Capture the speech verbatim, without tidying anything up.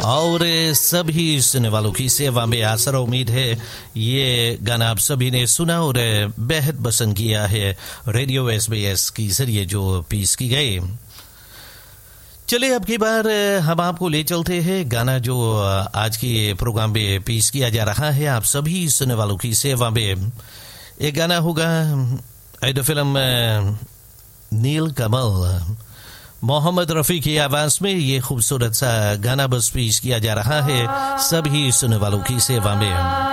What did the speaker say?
और सभी सुनने वालों की सेवा में आसरा उम्मीद है ये गाना आप सभी ने सुना और बेहद पसंद किया है। रेडियो एसबीएस के जरिए जो पेश की गई। चलिए अब की बार हम आपको ले चलते हैं गाना जो आज के प्रोग्राम में पेश किया जा रहा है आप सभी सुनने वालों की सेवा में। एक गाना होगा ऐड फिल्म नील कमल, मोहम्मद रफ़ी की आवाज में ये खूबसूरत सा गाना बस पेश किया जा रहा है सभी सुनने वालों की सेवा में।